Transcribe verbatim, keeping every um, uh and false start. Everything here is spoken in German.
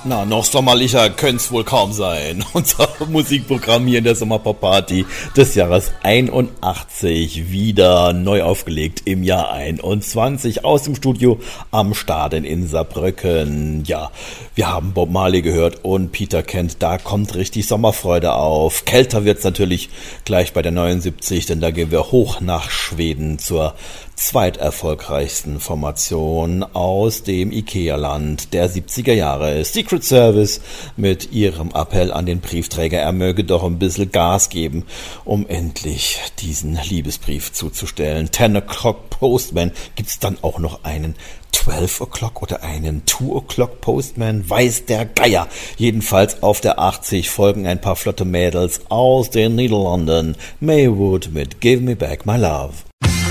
Na, noch sommerlicher könnte wohl kaum sein. Unser Musikprogramm hier in der Sommerpop-Party des Jahres einundachtzig, wieder neu aufgelegt im Jahr einundzwanzig aus dem Studio am Staden in Saarbrücken. Ja, wir haben Bob Marley gehört und Peter Kent, da kommt richtig Sommerfreude auf. Kälter wird's natürlich gleich bei der neunundsiebzig, denn da gehen wir hoch nach Schweden zur zweiterfolgreichsten Formation aus dem Ikea-Land der siebziger Jahre. Secret Service mit ihrem Appell an den Briefträger, er möge doch ein bisschen Gas geben, um endlich diesen Liebesbrief zuzustellen. Ten O'Clock Postman, gibt's dann auch noch einen zwölf O'Clock oder einen two O'Clock Postman? Weiß der Geier. Jedenfalls auf der achtzig folgen ein paar flotte Mädels aus den Niederlanden. Maywood mit Give Me Back My Love.